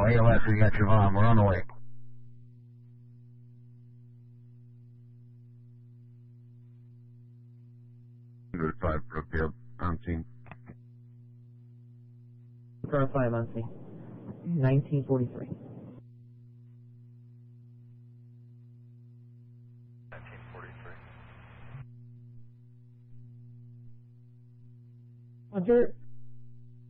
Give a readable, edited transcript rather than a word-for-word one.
ALS, we got your mom. We're on the way. Five Brookfield, on scene. Car 5 on scene. 1943. 1943. Roger.